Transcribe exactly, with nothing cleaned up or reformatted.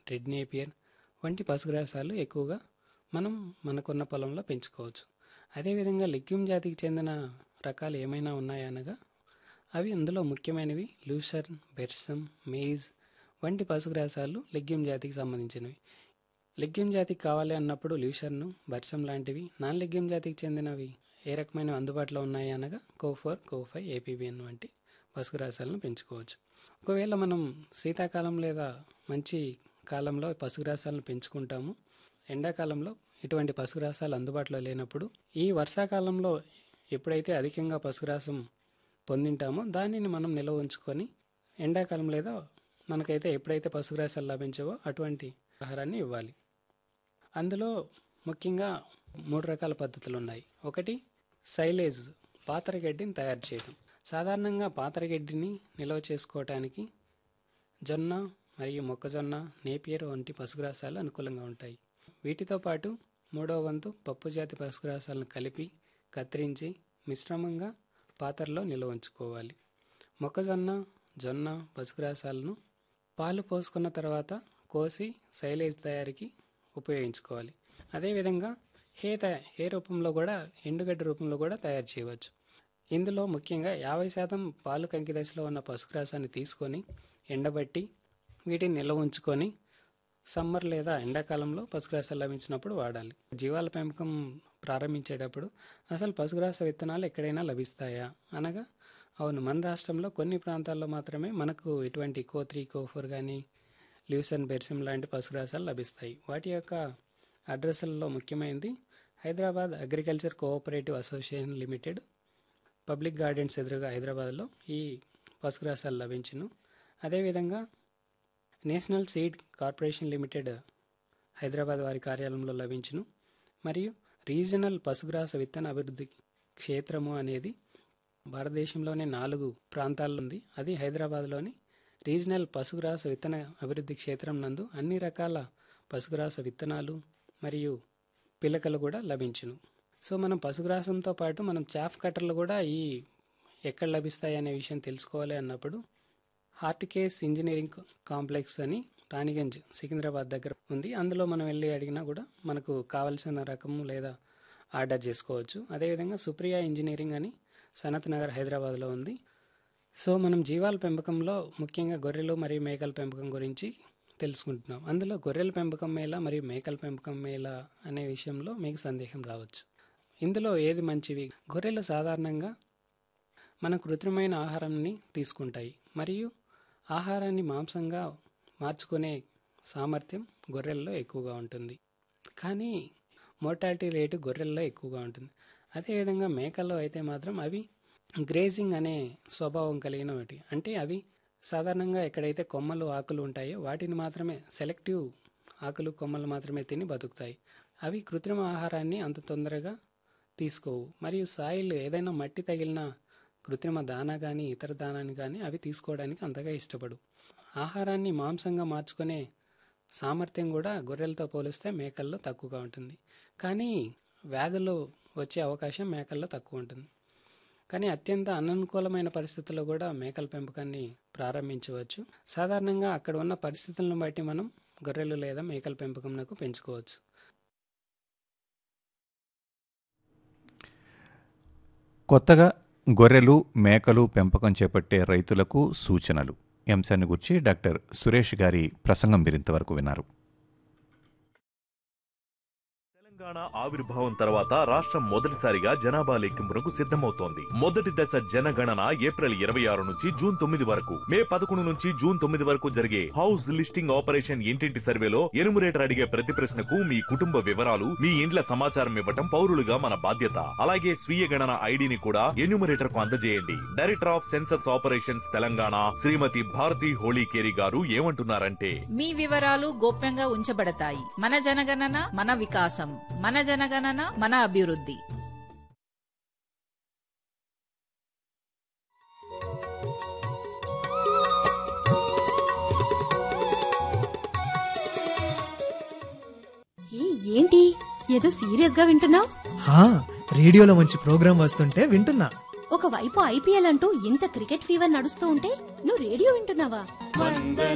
Red Napier వంటి పశుగ్రాసాలు ఎక్కువగా మనం మనకున్న పొలంలో పెంచుకోవచ్చు. అదేవిధంగా లెగ్యూమ్ జాతికి చెందిన రకాలు ఏమైనా ఉన్నాయనగా అవి అందులో ముఖ్యమైనవి లూసర్న్, బెర్సమ్, మేజ్ వంటి పశుగ్రాసాలు లెగ్యూమ్ జాతికి సంబంధించినవి. లెగ్యూమ్ జాతికి కావాలి అన్నప్పుడు లూసర్ను, బెర్సమ్ లాంటివి. నాన్ లెగ్యూమ్ జాతికి చెందినవి ఏ రకమైన అందుబాటులో ఉన్నాయి అనగా కో ఫోర్, కో ఫైవ్, ఏపీబిఎన్ వంటి పశుగ్రాసాలను పెంచుకోవచ్చు. ఒకవేళ మనం శీతాకాలం లేదా మంచి కాలంలో పశుగ్రాసాలను పెంచుకుంటాము, ఎండాకాలంలో ఇటువంటి పశుగ్రాసాలు అందుబాటులో లేనప్పుడు ఈ వర్షాకాలంలో ఎప్పుడైతే అధికంగా పశుగ్రాసం పొందింటామో దానిని మనం నిల్వ ఉంచుకొని ఎండాకాలం లేదా మనకైతే ఎప్పుడైతే పశుగ్రాసాలు లభించవో అటువంటి ఆహారాన్ని ఇవ్వాలి. అందులో ముఖ్యంగా మూడు రకాల పద్ధతులు ఉన్నాయి. ఒకటి సైలేజ్, పాతరగడ్డిని తయారు చేయడం. సాధారణంగా పాతరగడ్డిని నిల్వ చేసుకోవటానికి జొన్న మరియు మొక్కజొన్న, నేపియర్ వంటి పశుగ్రాసాలు అనుకూలంగా ఉంటాయి. వీటితో పాటు మూడో వంతు పప్పు జాతి పశుగ్రాసాలను కలిపి కత్తిరించి మిశ్రమంగా పాత్రలో నిల్వ ఉంచుకోవాలి. మొక్కజొన్న, జొన్న పశుగ్రాసాలను పాలు పోసుకున్న తర్వాత కోసి సైలేజ్ తయారీకి ఉపయోగించుకోవాలి. అదేవిధంగా హే తయా హే రూపంలో కూడా ఎండుగడ్డి రూపంలో కూడా తయారు చేయవచ్చు. ఇందులో ముఖ్యంగా యాభై శాతం పాలు కంకి దశలో ఉన్న పశుగ్రాసాన్ని తీసుకొని ఎండబట్టి వీటిని నిల్వ ఉంచుకొని సమ్మర్ లేదా ఎండాకాలంలో పశుగ్రాసాలు లభించినప్పుడు వాడాలి. జీవాల పెంపకం ప్రారంభించేటప్పుడు అసలు పశుగ్రాస విత్తనాలు ఎక్కడైనా లభిస్తాయా అనగా అవును, మన రాష్ట్రంలో కొన్ని ప్రాంతాల్లో మాత్రమే మనకు ఇటువంటి కో త్రీ, కో ఫోర్ కానీ ల్యూసర్న్, బెర్సిమ్ లాంటి పశుగ్రాసాలు లభిస్తాయి. వాటి యొక్క అడ్రస్లలో ముఖ్యమైనది Hyderabad agriculture cooperative association limited, public gardens ఎదురుగా హైదరాబాద్లో ఈ పశుగ్రాసాలు లభించును. అదేవిధంగా national seed corporation limited Hyderabad వారి కార్యాలయంలో లభించును. మరియు రీజనల్ పశుగ్రాస విత్తన అభివృద్ధి క్షేత్రము అనేది భారతదేశంలోని నాలుగు ప్రాంతాల్లో ఉంది. అది హైదరాబాద్లోని రీజనల్ పశుగ్రాస విత్తన అభివృద్ధి క్షేత్రం నందు అన్ని రకాల పశుగ్రాస విత్తనాలు మరియు పిలకలు కూడా లభించును. సో మనం పశుగ్రాసంతో పాటు మనం చాఫ్ కట్టర్లు కూడా ఈ ఎక్కడ లభిస్తాయి అనే విషయం తెలుసుకోవాలి అన్నప్పుడు హార్టికేస్ ఇంజనీరింగ్ కాంప్లెక్స్ అని రాణిగంజ్, సికింద్రాబాద్ దగ్గర ఉంది. అందులో మనం వెళ్ళి అడిగినా కూడా మనకు కావలసిన రకము లేదా ఆర్డర్ చేసుకోవచ్చు. అదేవిధంగా సుప్రియా ఇంజనీరింగ్ అని సనత్ నగర్ హైదరాబాద్లో ఉంది. సో మనం జీవాల పెంపకంలో ముఖ్యంగా గొర్రెలు మరియు మేకల పెంపకం గురించి తెలుసుకుంటున్నాం. అందులో గొర్రెల పెంపకం మేలా మరియు మేకల పెంపకం మేలా అనే విషయంలో మీకు సందేహం రావచ్చు. ఇందులో ఏది మంచివి? గొర్రెలు సాధారణంగా మన కృత్రిమైన ఆహారాన్ని తీసుకుంటాయి మరియు ఆహారాన్ని మాంసంగా మార్చుకునే సామర్థ్యం గొర్రెల్లో ఎక్కువగా ఉంటుంది. కానీ మోర్టాలిటీ రేటు గొర్రెల్లో ఎక్కువగా ఉంటుంది. అదేవిధంగా మేకల్లో అయితే మాత్రం అవి గ్రేజింగ్ అనే స్వభావం కలిగినవి. అంటే అవి సాధారణంగా ఎక్కడైతే కొమ్మలు, ఆకులు ఉంటాయో వాటిని మాత్రమే, సెలెక్టివ్ ఆకులు, కొమ్మలు మాత్రమే తిని బతుకుతాయి. అవి కృత్రిమ ఆహారాన్ని అంత తొందరగా తీసుకోవు. మరియు సాయిల్ ఏదైనా మట్టి తగిలిన కృత్రిమ దానా కానీ ఇతర దానాన్ని కానీ అవి తీసుకోవడానికి అంతగా ఇష్టపడు. ఆహారాన్ని మాంసంగా మార్చుకునే సామర్థ్యం కూడా గొర్రెలతో పోలిస్తే మేకల్లో తక్కువగా ఉంటుంది. కానీ వ్యాధులు వచ్చే అవకాశం మేకల్లో తక్కువ ఉంటుంది. కానీ అత్యంత అననుకూలమైన పరిస్థితుల్లో కూడా మేకల పెంపకాన్ని ప్రారంభించవచ్చు. సాధారణంగా అక్కడ ఉన్న పరిస్థితులను బట్టి మనం గొర్రెలు లేదా మేకల పెంపకంకు పెంచుకోవచ్చు. కొత్తగా గొర్రెలు, మేకలు పెంపకం చేపట్టే రైతులకు సూచనలు ఈ అంశాన్ని గురించి డాక్టర్ సురేష్ గారి ప్రసంగం మీరింతవరకు విన్నారు. తెలంగాణ ఆవిర్భావం తర్వాత రాష్ట్రం మొదటిసారిగా జనాభా లెక్కింపునకు సిద్ధమవుతోంది. మొదటి దశ జనగణన ఏప్రిల్ ఇరవై ఆరు నుంచి జూన్ తొమ్మిది వరకు, మే పదకొండు నుంచి జూన్ తొమ్మిది వరకు జరిగే హౌస్ లిస్టింగ్ ఆపరేషన్ ఇంటింటి సర్వేలో ఎనుమరేటర్ అడిగే ప్రతి ప్రశ్నకు మీ కుటుంబ వివరాలు, మీ ఇండ్ల సమాచారం ఇవ్వటం పౌరులుగా మన బాధ్యత. అలాగే స్వీయ గణన ఐడిని కూడా ఎన్యూమరేటర్ కు అందజేయండి. Director of census operations Telangana శ్రీమతి భారతి హోళీకేరి గారు ఏమంటున్నారంటే, మీ వివరాలు గోప్యంగా ఉంచబడతాయి. మన జనగణన మన వికాసం, మన జనగణన మన అభివృద్ధి. ఏంటి ఏదో సీరియస్ గా వింటున్నావు? రేడియోలో మంచి ప్రోగ్రాం వస్తుంటే వింటున్నా. ఒకవైపు ఐపీఎల్ అంటూ ఇంత క్రికెట్ ఫీవర్ నడుస్తూ ఉంటే నువ్వు రేడియో వింటున్నావా? మన